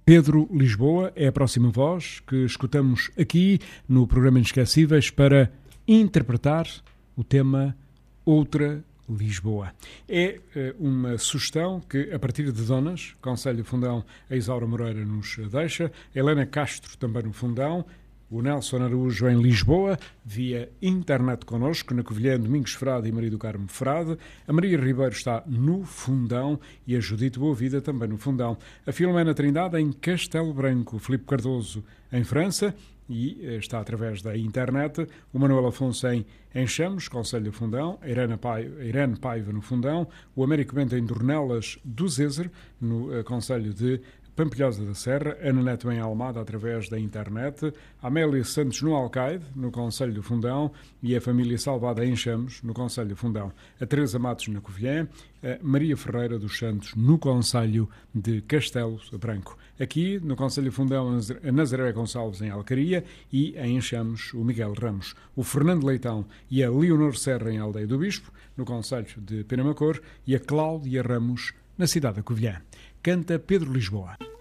Pedro Lisboa é a próxima voz que escutamos aqui no programa Inesquecíveis para interpretar o tema Outra Lisboa. É uma sugestão que, a partir de Donas, Conselho Fundão, a Isaura Moreira nos deixa, Helena Castro também no Fundão, o Nelson Araújo em Lisboa, via internet connosco, na Covilhã, Domingos Frade e Maria do Carmo Frade. A Maria Ribeiro está no Fundão e a Judite Boavida também no Fundão. A Filomena Trindade em Castelo Branco, o Filipe Cardoso em França e está através da internet. O Manuel Afonso em Enxamos, Conselho Fundão, a Irene Paiva no Fundão, o Américo Bento em Dornelas do Zezer, no Conselho de Pampilhosa da Serra, Ana Neto em Almada através da internet, a Amélia Santos no Alcaide, no Conselho do Fundão, e a família Salvada em Enxamos, no Conselho do Fundão. A Teresa Matos na Covilhã, a Maria Ferreira dos Santos no Conselho de Castelo Branco. Aqui, no Conselho do Fundão, a Nazaré Gonçalves em Alcaria e em Enxamos, o Miguel Ramos. O Fernando Leitão e a Leonor Serra em Aldeia do Bispo, no Conselho de Penamacor, e a Cláudia Ramos na cidade da Covilhã. Canta Pedro Lisboa.